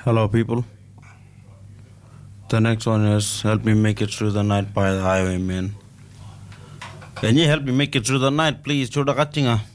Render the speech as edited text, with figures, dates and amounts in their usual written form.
Hello, people. The next one is Help Me Make It Through the Night by the Highwaymen. Can you help me make it through the night, please? Choda kachinga.